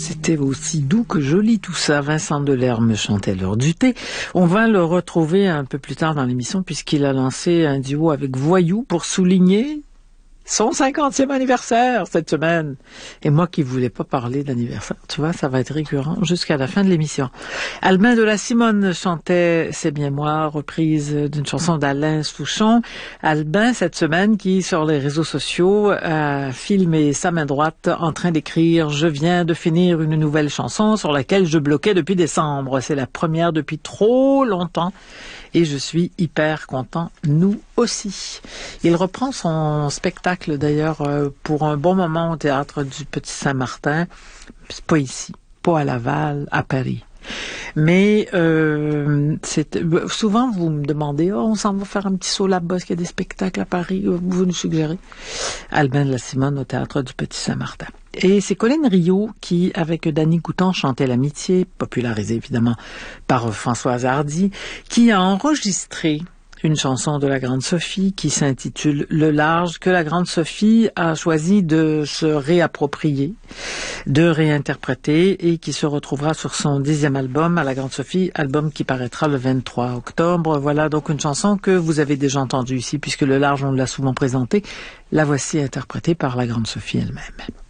C'était aussi doux que joli tout ça. Vincent Delerme chantait l'heure du thé. On va le retrouver un peu plus tard dans l'émission puisqu'il a lancé un duo avec Voyou pour souligner son 50e anniversaire cette semaine. Et moi qui voulais pas parler d'anniversaire, tu vois, ça va être récurrent jusqu'à la fin de l'émission. Albin de la Simone chantait C'est bien moi, reprise d'une chanson d'Alain Souchon. Albin, cette semaine, qui sur les réseaux sociaux a filmé sa main droite en train d'écrire « Je viens de finir une nouvelle chanson sur laquelle je bloquais depuis décembre. C'est la première depuis trop longtemps. » Et je suis hyper content, nous aussi. Il reprend son spectacle d'ailleurs pour un bon moment au Théâtre du Petit Saint-Martin. C'est pas ici, pas à Laval, à Paris. Mais souvent vous me demandez on s'en va faire un petit saut là-bas, est-ce qu'il y a des spectacles à Paris, vous nous suggérez. Albin de la Simone au Théâtre du Petit Saint-Martin. Et c'est Colline Rio qui, avec Danny Coutan, chantait l'amitié, popularisée évidemment par Françoise Hardy, qui a enregistré une chanson de la Grande Sophie qui s'intitule Le Large, que la Grande Sophie a choisi de se réapproprier, de réinterpréter et qui se retrouvera sur son 10e album à la Grande Sophie, album qui paraîtra le 23 octobre. Voilà donc une chanson que vous avez déjà entendue ici puisque Le Large, on l'a souvent présentée. La voici interprétée par la Grande Sophie elle-même.